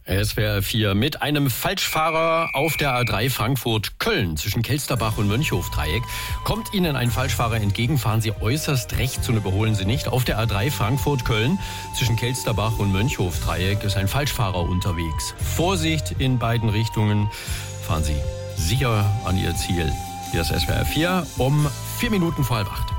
SWR 4 mit einem Falschfahrer auf der A3 Frankfurt-Köln zwischen Kelsterbach und Mönchhof-Dreieck. Kommt Ihnen ein Falschfahrer entgegen, fahren Sie äußerst rechts und überholen Sie nicht. Auf der A3 Frankfurt-Köln zwischen Kelsterbach und Mönchhof-Dreieck ist ein Falschfahrer unterwegs. Vorsicht in beiden Richtungen, fahren Sie sicher an Ihr Ziel. Hier ist SWR 4 um 4 Minuten vor 7:30.